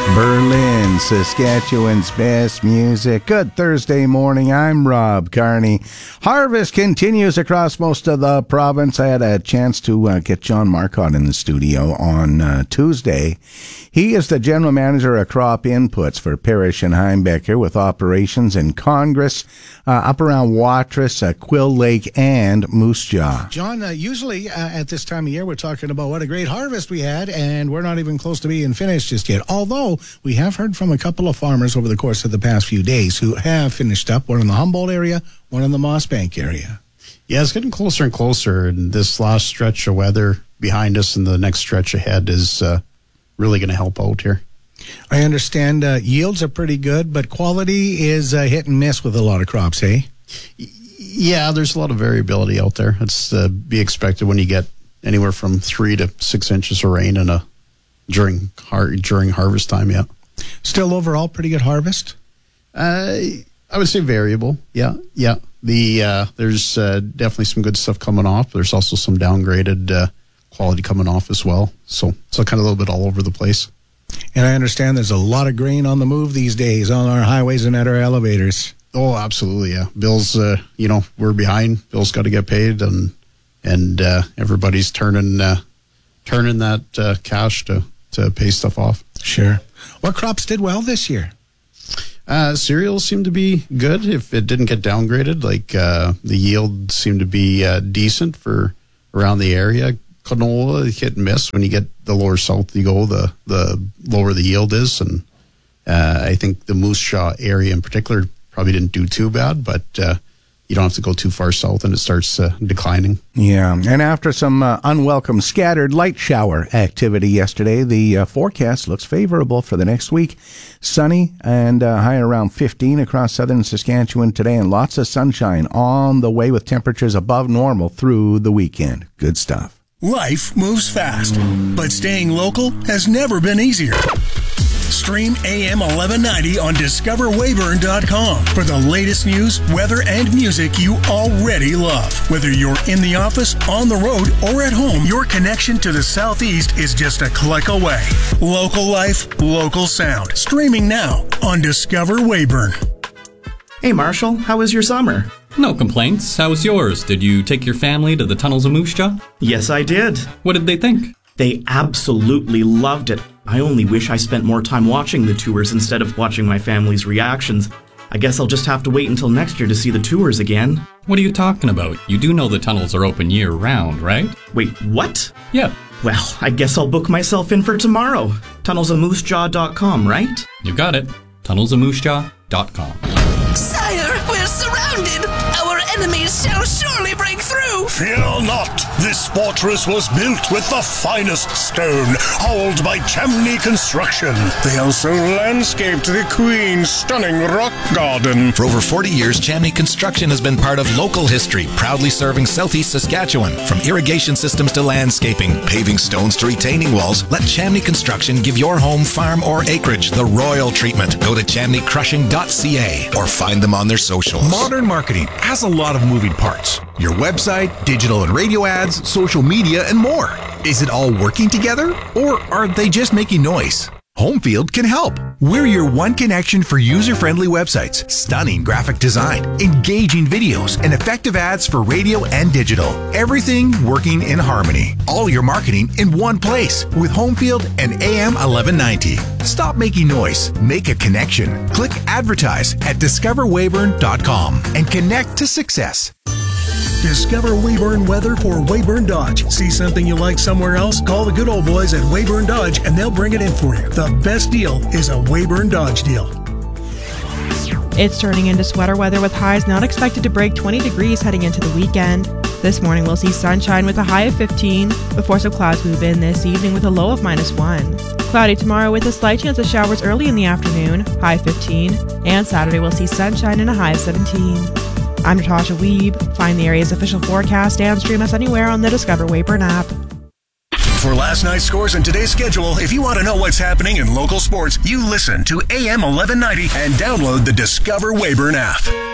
Berlin, Saskatchewan's best music. Good Thursday morning. I'm Rob Carney. Harvest continues across most of the province. I had a chance to get John Marcotte in the studio on Tuesday. He is the general manager of crop inputs for Parrish and Heimbecker with operations in Congress, up around Watrous, Quill Lake, and Moose Jaw. John, usually at this time of year, we're talking about what a great harvest we had, and we're not even close to being finished just yet. Although we have heard from a couple of farmers over the course of the past few days who have finished up, one in the Humboldt area, one in the Mossbank area. Yeah, it's getting closer and closer, and this last stretch of weather behind us and the next stretch ahead is really going to help out here. I understand yields are pretty good, but quality is hit and miss with a lot of crops, hey? Yeah, there's a lot of variability out there. It's to be expected when you get anywhere from 3 to 6 inches of rain during harvest time, yeah. Still overall pretty good harvest? I would say variable, yeah. There's definitely some good stuff coming off. There's also some downgraded quality coming off as well. So kind of a little bit all over the place. And I understand there's a lot of grain on the move these days on our highways and at our elevators. Oh, absolutely, yeah. Bills, we're behind. Bills got to get paid, and everybody's turning that cash to pay stuff off. Sure. What crops did well this year? Cereals seem to be good if it didn't get downgraded. Like the yield seemed to be decent for around the area. Canola, hit and miss. When you get the lower south you go, the lower the yield is. And I think the Moose Jaw area in particular probably didn't do too bad, but you don't have to go too far south and it starts declining. Yeah, and after some unwelcome scattered light shower activity yesterday, the forecast looks favorable for the next week. Sunny and high around 15 across southern Saskatchewan today, and lots of sunshine on the way with temperatures above normal through the weekend. Good stuff. Life moves fast, but staying local has never been easier. Stream AM 1190 on DiscoverWeyburn.com for the latest news, weather, and music you already love. Whether you're in the office, on the road, or at home, your connection to the Southeast is just a click away. Local life, local sound. Streaming now on Discover Weyburn. Hey Marshall, how was your summer? No complaints. How was yours? Did you take your family to the tunnels of Moose Jaw? Yes, I did. What did they think? They absolutely loved it. I only wish I spent more time watching the tours instead of watching my family's reactions. I guess I'll just have to wait until next year to see the tours again. What are you talking about? You do know the tunnels are open year-round, right? Wait, what? Yeah. Well, I guess I'll book myself in for tomorrow. TunnelsofMoosejaw.com, right? You got it. TunnelsofMoosejaw.com. Sire, we're surrounded! Our enemies shall surely break through! Fear not! This fortress was built with the finest stone, hauled by Chamney Construction. They also landscaped the Queen's stunning rock garden. For over 40 years, Chamney Construction has been part of local history, proudly serving southeast Saskatchewan. From irrigation systems to landscaping, paving stones to retaining walls, let Chamney Construction give your home, farm, or acreage the royal treatment. Go to chamneycrushing.ca or find them on their socials. Modern marketing has a lot of moving parts. Your website, digital and radio ads, social media, and more. Is it all working together, or are they just making noise? Homefield can help. We're your one connection for user-friendly websites, stunning graphic design, engaging videos, and effective ads for radio and digital. Everything working in harmony. All your marketing in one place with Homefield and AM 1190. Stop making noise. Make a connection. Click advertise at discoverweyburn.com and connect to success. Discover Weyburn weather for Weyburn Dodge. See something you like somewhere else? Call the good old boys at Weyburn Dodge and they'll bring it in for you. The best deal is a Weyburn Dodge deal. It's turning into sweater weather with highs not expected to break 20 degrees heading into the weekend. This morning we'll see sunshine with a high of 15 before some clouds move in this evening with a low of -1. Cloudy tomorrow with a slight chance of showers early in the afternoon, high 15. And Saturday we'll see sunshine and a high of 17. I'm Natasha Wiebe. Find the area's official forecast and stream us anywhere on the Discover Weyburn app. For last night's scores and today's schedule, if you want to know what's happening in local sports, you listen to AM 1190 and download the Discover Weyburn app.